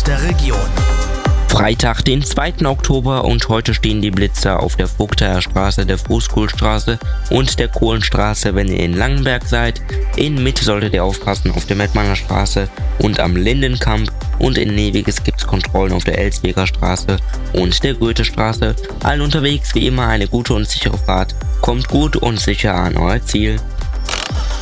aus der Region. Freitag, den 2. Oktober und heute stehen die Blitzer auf der Vogtaer Straße, der Fußkohlstraße und der Kohlenstraße, wenn ihr in Langenberg seid. In Mitte solltet ihr aufpassen auf der Mettmanner Straße und am Lindenkamp, und in Neviges gibt es Kontrollen auf der Elsweger Straße und der Goethestraße. Allen unterwegs wie immer eine gute und sichere Fahrt. Kommt gut und sicher an euer Ziel.